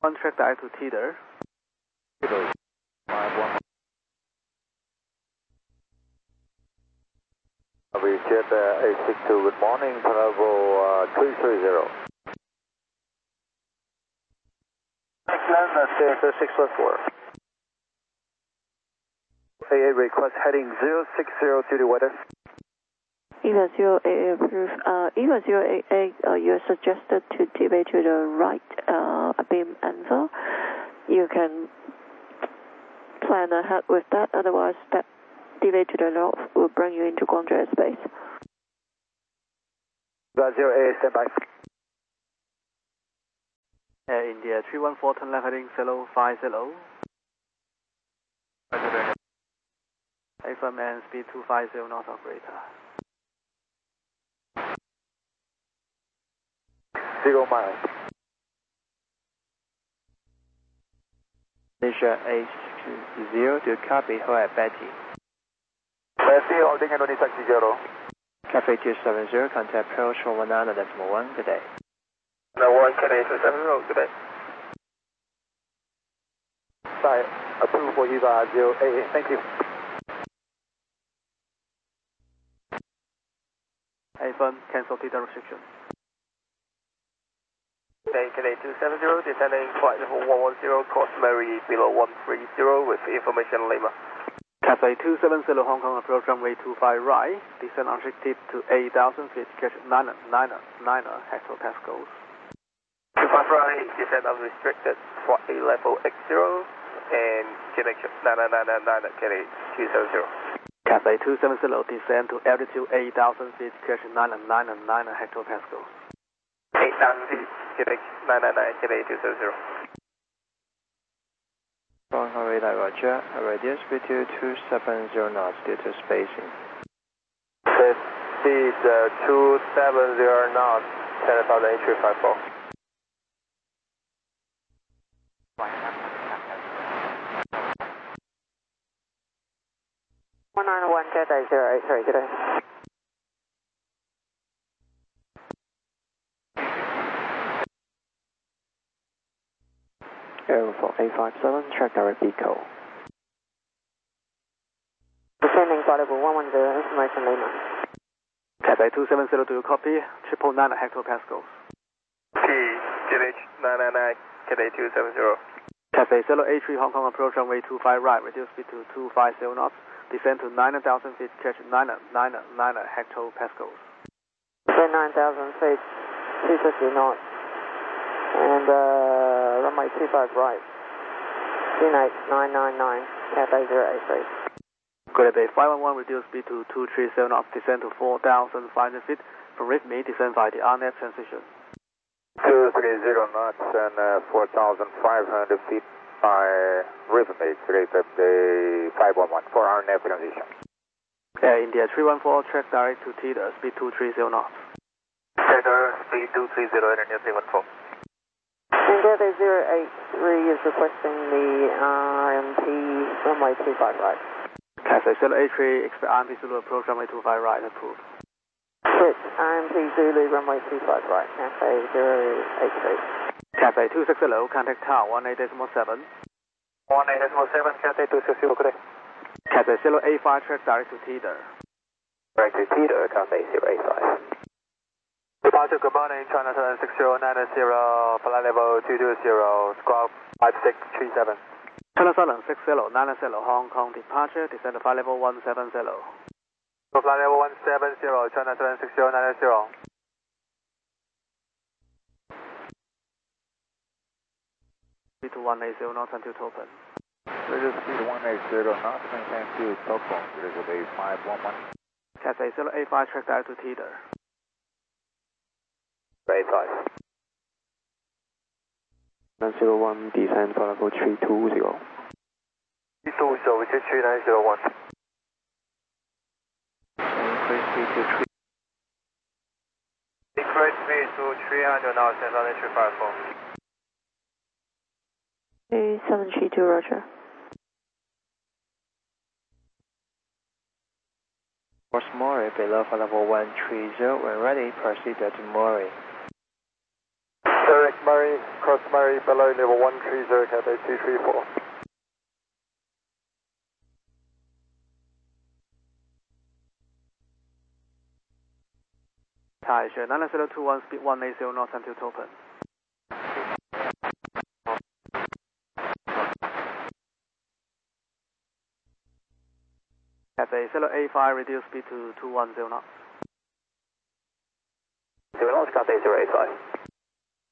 1 track direct to Teeter. Jet 862, good morning, Bravo 330. Excellent, that's 614. AA request heading 060 to the weather. EVA 088 approved. EVA 088, you are suggested to deviate to the right beam angle. You can plan ahead with that, otherwise that deviate to the left will bring you into Guangzhou airspace. EVA 088, stand by. India 314, turn left heading 050. AFM and speed 250 knots operator. 0 miles. Malaysia 860 to copy, hold at Betty. Betty holding at 260. Cafe 270, contact approach 119.1, good day. 1 Cafe 270, good day. Side, approved for EVA 088, thank you. AFM, cancel Teeter restriction. Cadet 270, descending flight level 110, course Mary below 130 with information Lima. Cathay 270 Hong Kong approach runway 25 right, descend unrestricted to 8,000 feet, catch 9 hectopascals. 25 right, descend unrestricted, flight level X0 and connection 9999 Cadet 270. Cathay 270 descend to altitude 8,000 feet, catch 9 hectopascals. 8,000 feet, Cadet 999 Cadet 270. Following radar, roger. Radius speed 270 knots due to spacing. Speed 270 knots, 10,000 H354. One Cathay 083, good day. Air for 857, track direct Eco. Descending flight level 110, information Lima. Cathay 270 to copy, 999 hectopascals. Cadet 999 Cadet 270. Cathay 083 Hong Kong approach runway 25 right, reduce speed to 250 knots, descend to 9,000 feet, catch 999 hectopascals. Descend 9,000 feet, 250 knots, and runway 25 right, QNH 999, Cathay 083. Good day, 511 reduce speed to 237 knots, descend to 4,500 feet, from RIFME, descend via the RNet transition. 230 knots and 4,500 feet by RIFME, create the 511 for our net transition. Air India 314, track direct to Teeter, speed 230 knots. Teeter, speed 230, India 314. Cathay 083 is requesting the RMP runway 25 right. Cathay 083, expect RMP Zulu approach runway 25 right, approved. Switch RMP Zulu runway 25 right, Cathay 083. Cathay 260, contact tower 18.7. 18.7, Cathay 260, good day. Cathay 085, track direct to Teeter. Direct to Teeter, Cathay 085. Departure, good morning, China 76090, flight level 220, squawk 5637. China 76090, Hong Kong departure, descend to flight level 170. Flight level 170, China 76090. Speed to 180 knots until open. Reduce speed 180 knots, maintain to top phone, reserve 511. Cathay 085, track direct to Teeter. 85. 901, descend for level 320. 320, which is 3901. Increase speed to 3. Increase speed to 300 knots, 10,000 H354. 732, roger. Course Mori below for level 130, when ready, proceed to Mori. Sir, Contact Murray, cross Murray below level 130, Cathay 234. Taisha 9021, speed 180 knots until open. Cathay 085, reduce speed to 210 knots. 0 knots, Cathay 085.